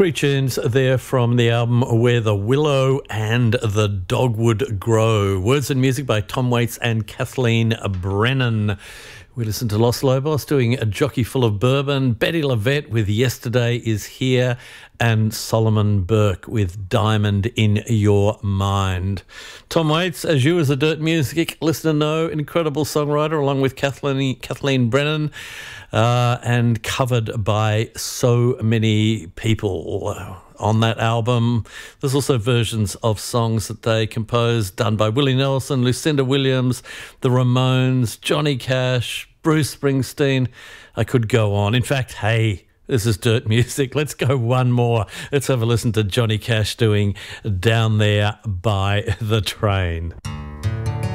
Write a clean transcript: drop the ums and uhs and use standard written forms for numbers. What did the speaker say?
Three tunes there from the album Where the Willow and the Dogwood Grow. Words and music by Tom Waits and Kathleen Brennan. We listened to Los Lobos doing A Jockey Full of Bourbon, Betty LaVette with Yesterday Is Here, and Solomon Burke with Diamond in Your Mind. Tom Waits, as you as a Dirt Music listener know, incredible songwriter along with Kathleen Brennan, and covered by so many people on that album. There's also versions of songs that they composed done by Willie Nelson, Lucinda Williams, the Ramones, Johnny Cash, Bruce Springsteen. I could go on. In fact, hey, this is Dirt Music. Let's go one more. Let's have a listen to Johnny Cash doing Down There by the Train.